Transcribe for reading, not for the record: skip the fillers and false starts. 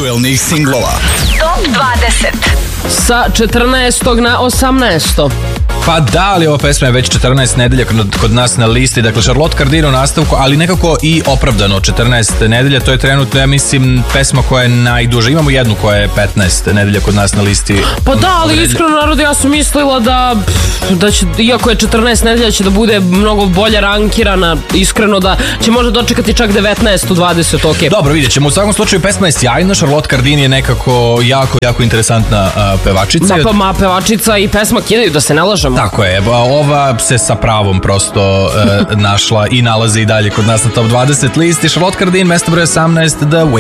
aktuelnih singlova. Top 20. Sa 14. na 18. Pa da, ali ova pesma je već 14 nedelja kod nas na listi. Dakle, Charlotte Cardin u nastavku, ali nekako i opravdano 14 nedelja. To je trenutno, ja mislim, pesma koja je najduža. Imamo jednu koja je 15 nedelja kod nas na listi. Pa da, ali iskreno, narode, ja sam mislila da će, iako je 14 nedelja, će da bude mnogo bolje rankirana. Iskreno da će možda dočekati čak 19 u 20, ok. Dobro, vidjet ćemo. U svakom slučaju, pesma je sjajna. Charlotte Cardin je nekako jako interesantna pevačica. Ma pevačica i pesma kidaju, da se ne lažemo. Tako je, ova se sa pravom prosto našla i nalazi i dalje kod nas na top 20 listi. Charlotte Cardin, mesto broj 18, The